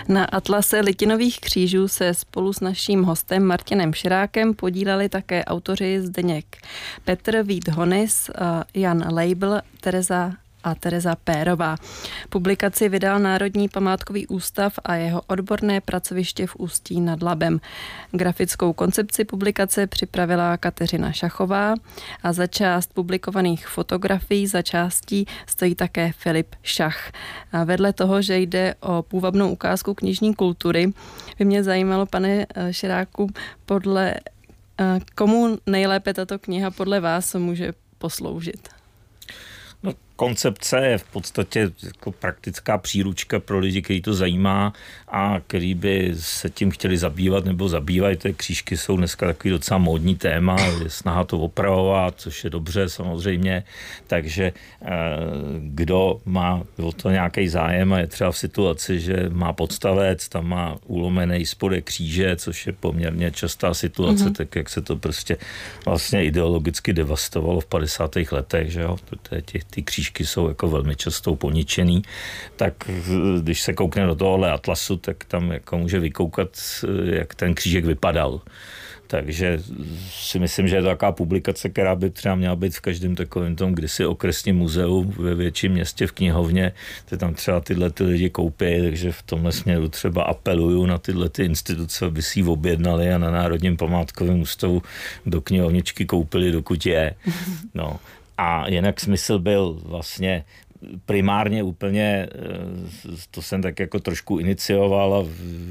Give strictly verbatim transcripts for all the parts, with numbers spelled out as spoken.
Na atlase litinových křížů se spolu s naším hostem Martinem Širákem podíleli také autoři Zdeněk Petr, Vít Honis, Jan Leibl, Tereza a Tereza Pérová. Publikaci vydal Národní památkový ústav a jeho odborné pracoviště v Ústí nad Labem. Grafickou koncepci publikace připravila Kateřina Šachová a za část publikovaných fotografií za částí stojí také Filip Šach. A vedle toho, že jde o půvabnou ukázku knižní kultury, by mě zajímalo, pane Širáku, podle komu nejlépe tato kniha podle vás může posloužit? No, koncepce je v podstatě jako praktická příručka pro lidi, který to zajímá a který by se tím chtěli zabývat nebo zabývají. Ty křížky jsou dneska takový docela módní téma, je snaha to opravovat, což je dobře samozřejmě, takže kdo má o to nějaký zájem a je třeba v situaci, že má podstavec, tam má ulomený spodek kříže, což je poměrně častá situace, mm-hmm. tak jak se to prostě vlastně ideologicky devastovalo v padesátých letech, že jo, protože ty, ty křížky jsou jako velmi často poničený, tak když se koukne do tohohle atlasu, tak tam jako může vykoukat, jak ten křížek vypadal. Takže si myslím, že je to taková publikace, která by třeba měla být v každém takovém tom kdysi okresním muzeu ve větším městě v knihovně, ty tam třeba tyhle ty lidi koupí, takže v tomhle směru třeba apeluju na tyhle ty instituce, aby si ji objednali a na Národním památkovém ústavu do knihovničky koupili, dokud je. No. A jinak smysl byl vlastně primárně úplně, to jsem tak jako trošku inicioval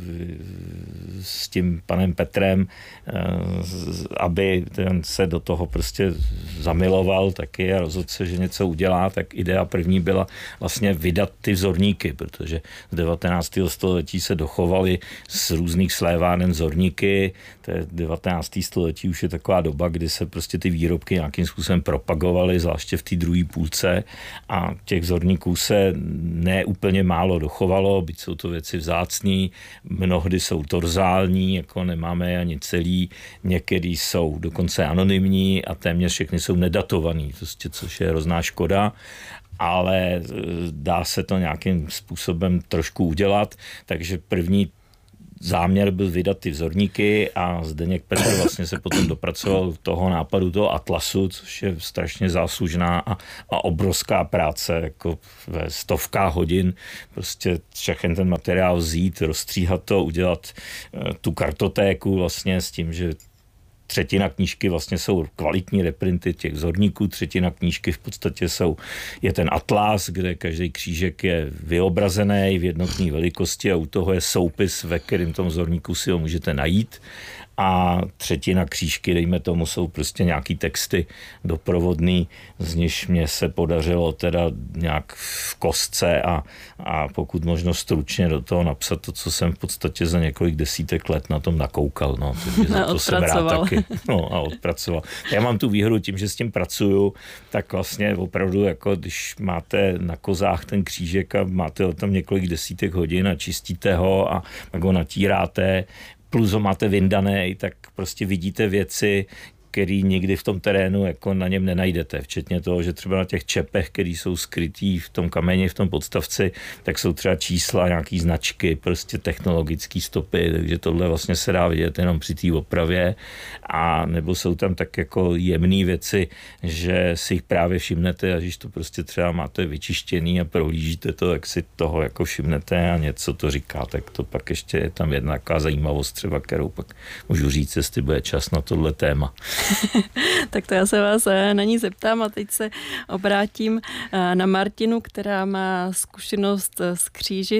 s tím panem Petrem, aby ten se do toho prostě zamiloval taky a rozhodl se, že něco udělá, tak idea první byla vlastně vydat ty vzorníky, protože z devatenáctého století se dochovaly z různých sléváren vzorníky, to je devatenácté století už je taková doba, kdy se prostě ty výrobky nějakým způsobem propagovaly, zvláště v té druhé půlce a těch vzorníků se ne úplně málo dochovalo, byť jsou to věci vzácný, mnohdy jsou torzální, jako nemáme je ani celý, některý jsou dokonce anonymní a téměř všechny jsou nedatovaný, prostě, což je hrozná škoda, ale dá se to nějakým způsobem trošku udělat, takže první záměr byl vydat ty vzorníky a Zdeněk Petr vlastně se potom dopracoval toho nápadu toho atlasu, což je strašně záslužná a, a obrovská práce, jako ve stovkách hodin, prostě všechen ten materiál vzít, rozstříhat to, udělat tu kartotéku vlastně s tím, že třetina knížky vlastně jsou kvalitní reprinty těch vzorníků, třetina knížky v podstatě jsou, je ten atlas, kde každý křížek je vyobrazený v jednotné velikosti a u toho je soupis, ve kterém tom vzorníku si ho můžete najít. A třetina křížky, dejme tomu, jsou prostě nějaký texty doprovodný, z nichž mě se podařilo teda nějak v kostce a, a pokud možno stručně do toho napsat to, co jsem v podstatě za několik desítek let na tom nakoukal. No, za to jsem rád taky. No, a odpracoval. Já mám tu výhodu tím, že s tím pracuju, tak vlastně opravdu, jako když máte na kozách ten křížek a máte ho tam několik desítek hodin a čistíte ho a tak ho natíráte, plus ho máte vyndaný, tak prostě vidíte věci, který nikdy v tom terénu jako na něm nenajdete. Včetně toho, že třeba na těch čepech, které jsou skrytý v tom kameni, v tom podstavci, tak jsou třeba čísla, nějaký značky, prostě technologické stopy, takže tohle vlastně se dá vidět jenom při té opravě. A nebo jsou tam tak jako jemné věci, že si jich právě všimnete a když to prostě třeba máte vyčištěný a prohlížíte to, jak si toho jako všimnete a něco to říká, tak to pak ještě je tam jedna taková zajímavost třeba, kterou pak můžu říct, jestli bude čas na tohle téma. Tak to já se vás na ní zeptám a teď se obrátím na Martinu, která má zkušenost s kříži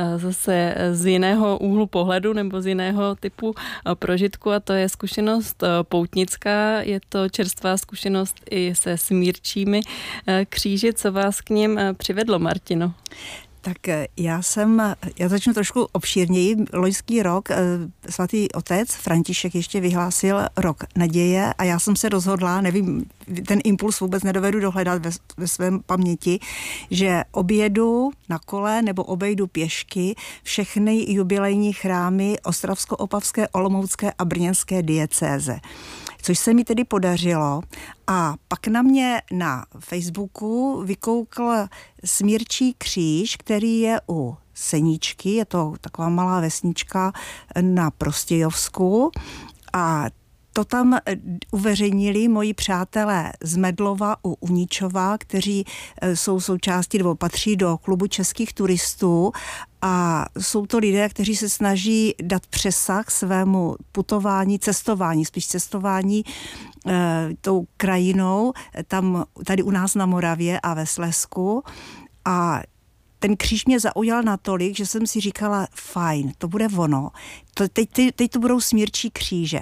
zase z jiného úhlu pohledu nebo z jiného typu prožitku a to je zkušenost poutnická. Je to čerstvá zkušenost i se smírčími kříži. Co vás k nim přivedlo, Martino? Tak já jsem, já začnu trošku obšírněji. Loňský rok svatý otec František ještě vyhlásil rok naděje a já jsem se rozhodla, nevím, ten impuls vůbec nedovedu dohledat ve, ve svém paměti, že objedu na kole nebo obejdu pěšky všechny jubilejní chrámy Ostravsko-Opavské, Olomoucké a Brněnské diecéze. Což se mi tedy podařilo a pak na mě na Facebooku vykoukl Smírčí kříž, který je u Seníčky, je to taková malá vesnička na Prostějovsku a to tam uveřejnili moji přátelé z Medlova u Uničova, kteří jsou součástí nebo patří do klubu českých turistů a jsou to lidé, kteří se snaží dát přesah svému putování, cestování, spíš cestování e, tou krajinou, tam, tady u nás na Moravě a ve Slezsku a ten kříž mě zaujal natolik, že jsem si říkala, fajn, to bude ono, to, teď, teď, teď to budou Smírčí kříže.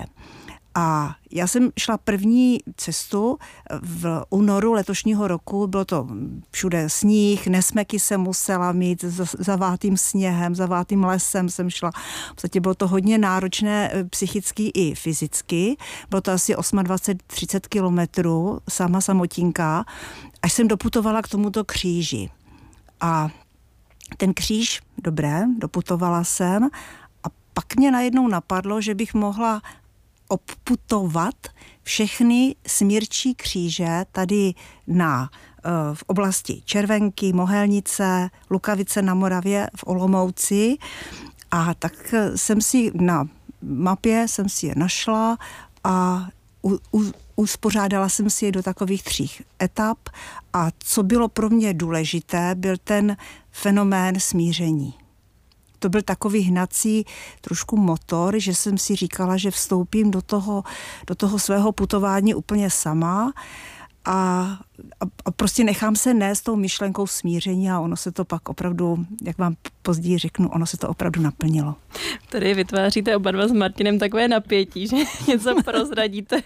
A já jsem šla první cestu v únoru letošního roku, bylo to všude sníh, nesmeky jsem musela mít, zavátým sněhem, zavátým lesem jsem šla. V podstatě bylo to hodně náročné psychicky i fyzicky, bylo to asi dvacet osm třicet kilometrů, sama samotinka, až jsem doputovala k tomuto kříži. A ten kříž, dobré, doputovala jsem a pak mě najednou napadlo, že bych mohla obputovat všechny Smírčí kříže tady na, v oblasti Červenky, Mohelnice, Lukavice na Moravě, v Olomouci a tak jsem si na mapě jsem si je našla a u, u, uspořádala jsem si je do takových tří etap a co bylo pro mě důležité, byl ten fenomén smíření. To byl takový hnací trošku motor, že jsem si říkala, že vstoupím do toho, do toho svého putování úplně sama a, a, a prostě nechám se nést tou myšlenkou smíření a ono se to pak opravdu, jak vám později řeknu, ono se to opravdu naplnilo. Tady vytváříte oba dva s Martinem takové napětí, že něco prozradíte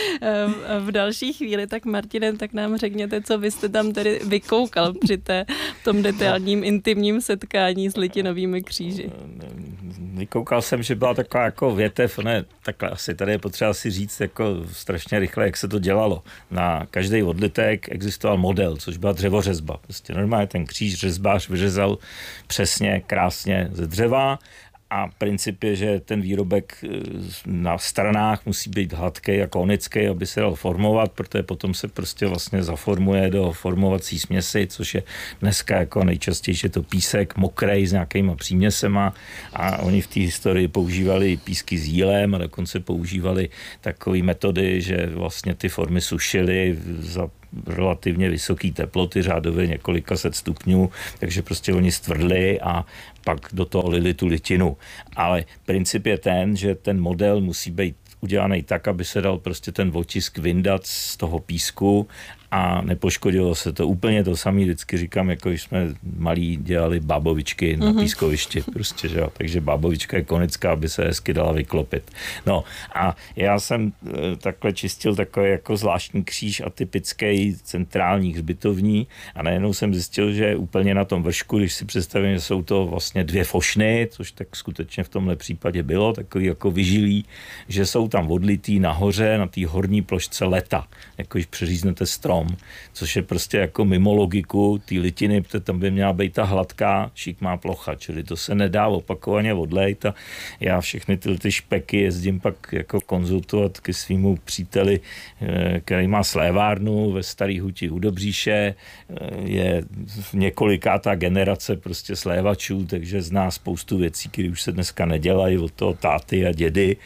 v další chvíli. Tak Martine, tak nám řekněte, co vy jste tam tedy vykoukal při té, tom detailním intimním setkání s Litinovými kříži. Vykoukal jsem, že byla taková jako větev, ne, takhle asi tady je potřeba si říct jako strašně rychle, jak se to dělalo. Na každý odlitek existoval model, což byla dřevořezba. Prostě normálně ten kříž řezbář vyřezal přesně, krásně ze dřeva a princip je, že ten výrobek na stranách musí být hladký a konický, aby se dal formovat, protože potom se prostě vlastně zaformuje do formovací směsi, což je dneska jako nejčastější to písek, mokrej s nějakýma příměsema a oni v té historii používali písky s jílem a dokonce používali takové metody, že vlastně ty formy sušily za relativně vysoké teploty, řádově několika set stupňů, takže prostě oni stvrdli a pak do toho lili tu litinu. Ale princip je ten, že ten model musí být udělaný tak, aby se dal prostě ten otisk vyndat z toho písku a nepoškodilo se to. Úplně to samé vždycky říkám, jako když jsme malí dělali bábovičky na pískovišti. Prostě, že jo. Takže bábovička je konická, aby se hezky dala vyklopit. No a já jsem takhle čistil takový jako zvláštní kříž atypický centrální hřbitovní a najednou jsem zjistil, že úplně na tom vršku, když si představím, že jsou to vlastně dvě fošny, což tak skutečně v tomhle případě bylo, takový jako vyžilý, že jsou tam odlitý nahoře na té horní plošce leta, jako když přeříznete strom, což je prostě jako mimo logiku té litiny, protože tam by měla být ta hladká šikmá plocha, čili to se nedá opakovaně odlejt a já všechny ty, ty špeky jezdím pak jako konzultovat ke svýmu příteli, který má slévárnu ve Starý Huti u Dobříše, je několikátá generace prostě slévačů, takže zná spoustu věcí, které už se dneska nedělají od toho táty a dědy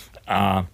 a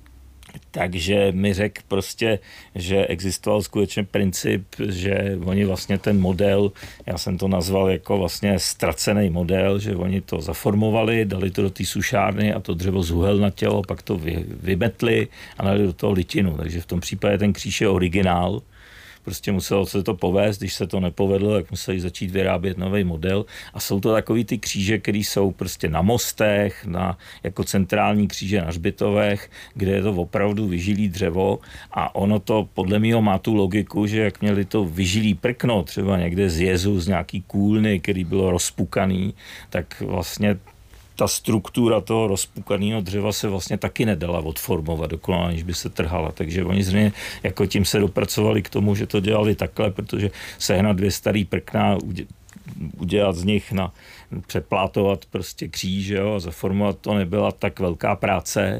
takže mi řekl prostě, že existoval skutečně princip, že oni vlastně ten model, já jsem to nazval jako vlastně ztracený model, že oni to zaformovali, dali to do té sušárny a to dřevo zuhelnatělo, pak to vy, vymetli a dali do toho litinu. Takže v tom případě ten kříž je originál. Prostě muselo se to povést, když se to nepovedlo, tak museli začít vyrábět nový model a jsou to takový ty kříže, které jsou prostě na mostech, na, jako centrální kříže na hřbitovech, kde je to opravdu vyžilý dřevo a ono to podle mého má tu logiku, že jak měli to vyžilý prkno třeba někde z jezu, z nějaký kůlny, který bylo rozpukaný, tak vlastně ta struktura toho rozpukaného dřeva se vlastně taky nedala odformovat dokonale, aniž by se trhala. Takže oni zřejmě jako tím se dopracovali k tomu, že to dělali takhle, protože sehnat dvě starý prkna, udělat z nich na přeplátovat prostě kříž, jo, a zaformovat to nebyla tak velká práce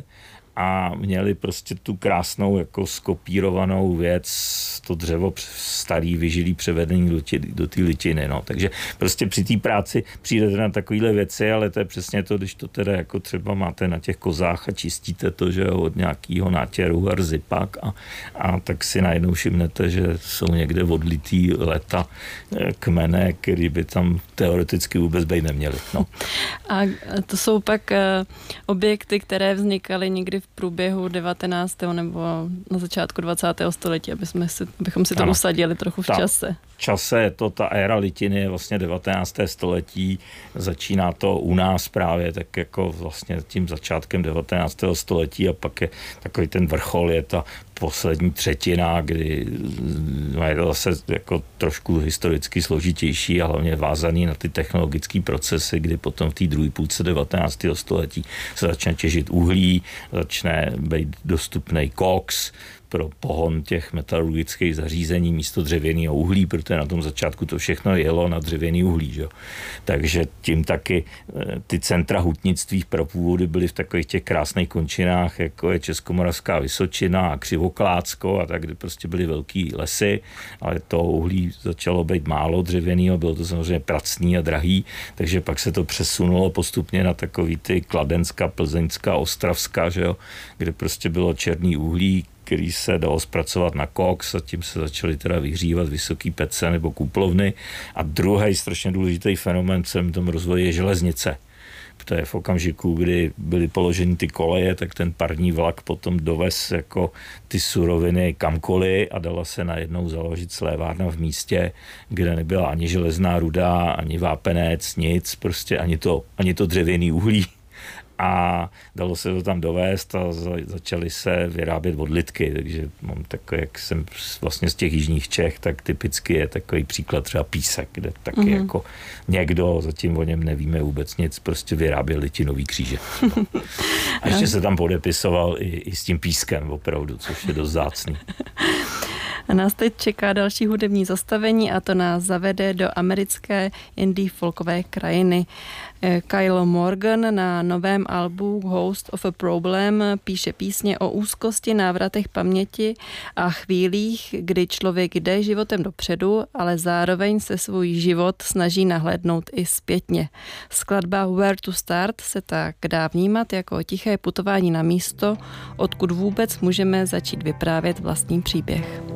a měli prostě tu krásnou jako skopírovanou věc, to dřevo starý vyžilý převedení do, tě, do té litiny, no. Takže prostě při té práci přijdete na takovéhle věci, ale to je přesně to, když to teda jako třeba máte na těch kozách a čistíte to, že jo, od nějakého nátěru a rzipak a, a tak si najednou všimnete, že jsou někde odlitý leta kmene, který by tam teoreticky vůbec být neměli, no. A to jsou pak objekty, které vznikaly někdy v průběhu devatenáctého nebo na začátku dvacátého století, aby jsme si, abychom si to ano, usadili trochu v ta, čase. čase je to, ta éra litiny je vlastně devatenáctého století, začíná to u nás právě tak jako vlastně tím začátkem devatenáctého století a pak je takový ten vrchol, je ta poslední třetina, kdy je to zase jako trošku historicky složitější a hlavně vázaný na ty technologické procesy, kdy potom v té druhé půlce devatenáctého století se začne těžit uhlí, začne být dostupný koks pro pohon těch metalurgických zařízení místo dřevěného uhlí, protože na tom začátku to všechno jelo na dřevěný uhlí. Že? Takže tím taky ty centra hutnictví pro původy byly v takových těch krásných končinách, jako je Českomoravská Vysočina a Křivoklátsko a tak, kde prostě byly velký lesy, ale to uhlí začalo být málo dřevěného, bylo to samozřejmě pracný a drahý, takže pak se to přesunulo postupně na takový ty Kladenská, Plzeňská, Ostravská, že jo? Kde prostě bylo černý uhlí, který se dalo zpracovat na koks a tím se začaly teda vyhřívat vysoký pece nebo kuplovny. A druhý strašně důležitý fenomén v celém tom rozvoji je železnice. Protože v okamžiku, kdy byly položeny ty koleje, tak ten parní vlak potom dovez jako ty suroviny kamkoliv a dala se najednou založit slévárna v místě, kde nebyla ani železná ruda, ani vápenec, nic, prostě ani to, ani to dřevěný uhlí. A dalo se to tam dovést a začaly se vyrábět odlitky, takže mám takový, jak jsem vlastně z těch jižních Čech, tak typicky je takový příklad třeba Písek, kde taky mm-hmm. jako někdo, zatím o něm nevíme vůbec nic, prostě vyráběl litinový kříže. No. A ještě se tam podepisoval i, i s tím pískem opravdu, což je dost vzácný. A nás teď čeká další hudební zastavení a to nás zavede do americké indie folkové krajiny. Kyle Morgan na novém albu Host of a Problem píše písně o úzkosti, návratech paměti a chvílích, kdy člověk jde životem dopředu, ale zároveň se svůj život snaží nahlédnout i zpětně. Skladba Where to Start se tak dá vnímat jako tiché putování na místo, odkud vůbec můžeme začít vyprávět vlastní příběh.